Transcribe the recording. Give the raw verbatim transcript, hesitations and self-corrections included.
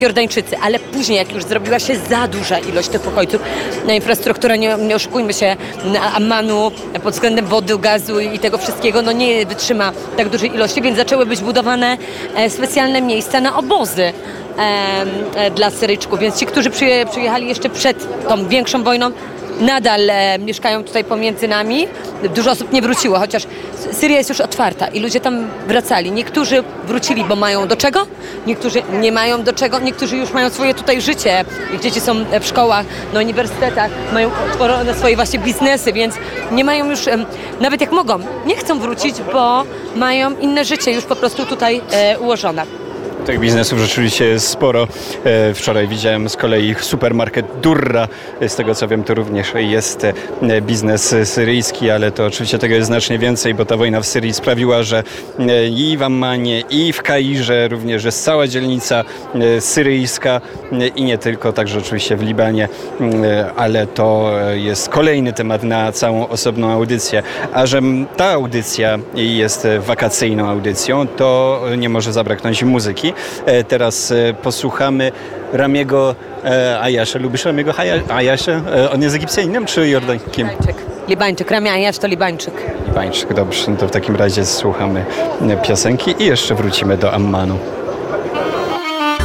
Jordańczycy, ale później, jak już zrobiła się za duża ilość tych uchodźców, no, infrastruktura, nie, nie oszukujmy się, Ammanu pod względem wody, gazu i tego wszystkiego, no nie wytrzyma tak dużej ilości, więc zaczęły być budowane e, specjalne miejsca na obozy e, e, dla Syryjczyków, więc ci, którzy przyje, przyjechali jeszcze przed tą większą wojną, nadal e, mieszkają tutaj pomiędzy nami. Dużo osób nie wróciło, chociaż Syria jest już otwarta i ludzie tam wracali. Niektórzy wrócili, bo mają do czego, niektórzy nie mają do czego, niektórzy już mają swoje tutaj życie. Ich dzieci są w szkołach, na uniwersytetach, mają otworzone swoje właśnie biznesy, więc nie mają już, e, nawet jak mogą, nie chcą wrócić, bo mają inne życie już po prostu tutaj e, ułożone. Tych biznesów rzeczywiście jest sporo. E, Wczoraj widziałem z kolei supermarket Durra. Z tego co wiem, to również jest e, biznes syryjski, ale to oczywiście tego jest znacznie więcej, bo ta wojna w Syrii sprawiła, że e, i w Ammanie, i w Kairze również jest cała dzielnica e, syryjska e, i nie tylko, także oczywiście w Libanie, e, ale to jest kolejny temat na całą osobną audycję. A że ta audycja jest wakacyjną audycją, to nie może zabraknąć muzyki. Teraz posłuchamy Ramiego Ajasza. Lubisz Ramiego Ajasza? On jest Egipcjaninem czy Jordankiem? Libańczyk. Libańczyk. Rami Ajasz to Libańczyk. Libańczyk, dobrze. No to w takim razie słuchamy piosenki i jeszcze wrócimy do Ammanu.